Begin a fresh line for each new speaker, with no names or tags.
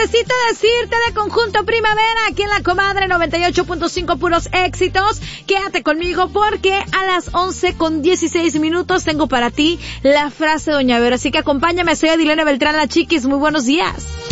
necesito decirte de Conjunto Primavera, aquí en La Comadre 98.5, puros éxitos. Quédate conmigo porque a las 11:16 tengo para ti la frase Doña Vero. Así que acompáñame, soy Adilene Beltrán, la Chiquis. Muy buenos días.